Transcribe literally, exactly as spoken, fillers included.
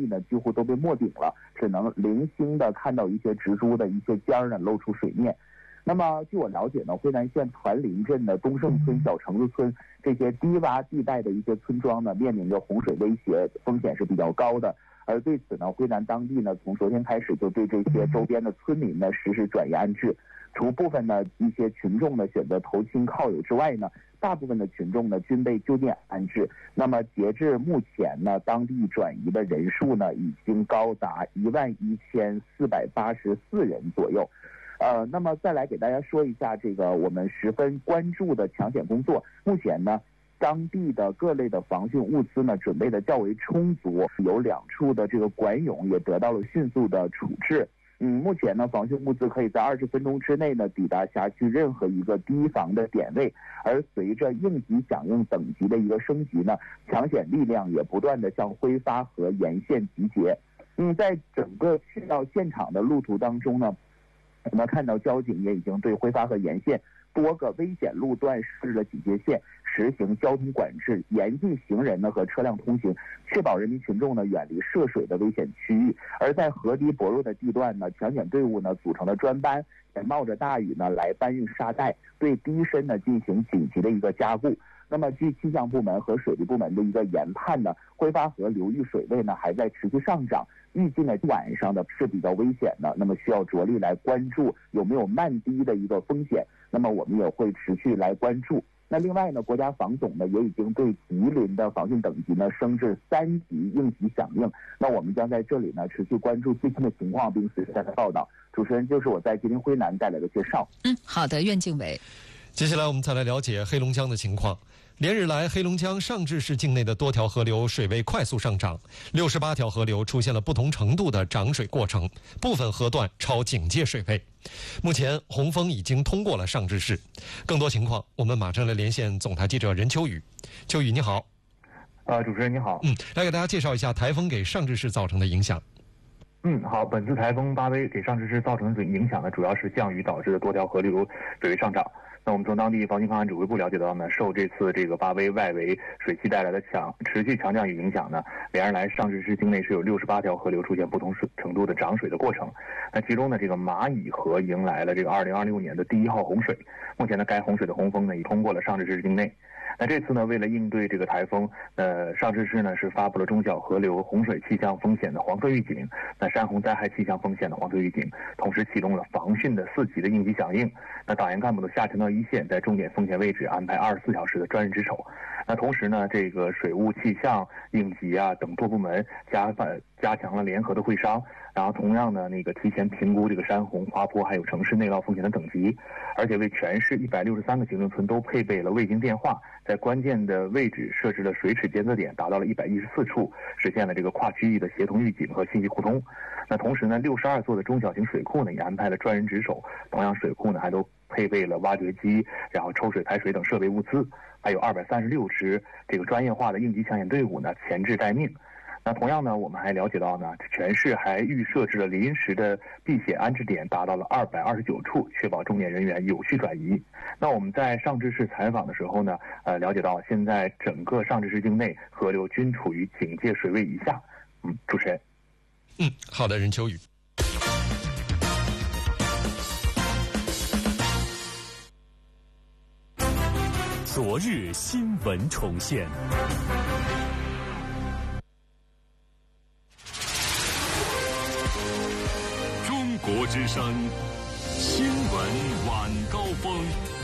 地呢几乎都被没顶了，只能零星的看到一些植株的一些尖呢露出水面。那么据我了解呢，辉南县团林镇的东胜村、小橙子村这些低洼地带的一些村庄呢，面临着洪水威胁，风险是比较高的。而对此呢，辉南当地呢从昨天开始就对这些周边的村民呢实施转移安置，除部分的一些群众呢选择投亲靠友之外呢，大部分的群众呢均被就近安置。那么截至目前呢，当地转移的人数呢已经高达一万一千四百八十四人左右。呃，那么再来给大家说一下这个我们十分关注的抢险工作。目前呢，当地的各类的防汛物资呢准备的较为充足，有两处的这个管涌也得到了迅速的处置。嗯，目前呢，防汛物资可以在二十分钟之内呢抵达辖区任何一个堤防的点位。而随着应急响应等级的一个升级呢，抢险力量也不断的向挥发和沿线集结。嗯，在整个去到现场的路途当中呢，我们看到交警也已经对挥发和沿线多个危险路段设置了警戒线，实行交通管制，严禁行人呢和车辆通行，确保人民群众呢远离涉水的危险区域。而在河堤薄弱的地段呢，抢险队伍呢组成了专班，也冒着大雨呢来搬运沙袋，对堤身呢进行紧急的一个加固。那么据气象部门和水利部门的一个研判呢，挥发河流域水位呢还在持续上涨，预计呢晚上的是比较危险的，那么需要着力来关注有没有漫堤的一个风险，那么我们也会持续来关注。那另外呢，国家防总呢也已经对吉林的防汛等级呢升至三级应急响应。那我们将在这里呢持续关注最新的情况，并随时向他报道。主持人就是我在吉林辉南带来的介绍。 嗯，好的，苑敬伟。 接下来我们再来了解黑龙江的情况。连日来，黑龙江尚志市境内的多条河流水位快速上涨，六十八条河流出现了不同程度的涨水过程，部分河段超警戒水位。目前洪峰已经通过了尚志市。更多情况，我们马上来连线总台记者任秋雨。秋雨，你好。 呃，主持人你好。 嗯，来给大家介绍一下台风给尚志市造成的影响。 嗯，好，本次台风巴威给尚志市造成的影响呢，主要是降雨导致的多条河流水位上涨。那我们从当地防汛抗旱指挥部了解到呢，受这次这个巴威外围水汽带来的强持续强降雨影响呢，连日来尚志市境内是有六十八条河流出现不同程度的涨水的过程。那其中呢，这个蚂蚁河迎来了这个二零二六年的第一号洪水。目前呢，该洪水的洪峰呢已通过了尚志市境内。那这次呢，为了应对这个台风，呃，尚志市呢是发布了中小河流洪水气象风险的黄色预警，那山洪灾害气象风险的黄色预警，同时启动了防汛的四级的应急响应。那党员干部都下沉到一线，在重点风险位置安排二十四小时的专人值守。那同时呢，这个水务、气象、应急啊等多部门加加强了联合的会商，然后同样呢，那个提前评估这个山洪、滑坡还有城市内涝风险的等级，而且为全市一百六十三个行政村都配备了卫星电话，在关键的位置设置了水尺监测点，达到了一百一十四处，实现了这个跨区域的协同预警和信息互通。那同时呢，六十二座的中小型水库呢也安排了专人值守，同样水库呢还都配备了挖掘机，然后抽水排水等设备物资，还有二百三十六支这个专业化的应急抢险队伍呢前置待命。那同样呢，我们还了解到呢，全市还预设置了临时的避险安置点，达到了二百二十九处，确保重点人员有序转移。那我们在尚志市采访的时候呢，呃，了解到现在整个尚志市境内河流均处于警戒水位以下。嗯，主持人。 嗯，好的，任秋雨。 昨日新闻重现。中国之声新闻晚高峰。